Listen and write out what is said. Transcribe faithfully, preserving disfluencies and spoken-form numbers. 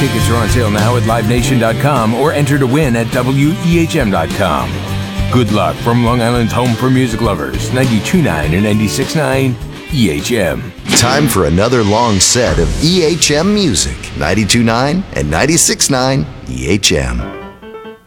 Tickets are on sale now at live nation dot com or enter to win at W E H M dot com. Good luck from Long Island's home for music lovers, ninety-two point nine and ninety-six point nine E H M. Time for another long set of E H M music, ninety-two point nine and ninety-six point nine E H M.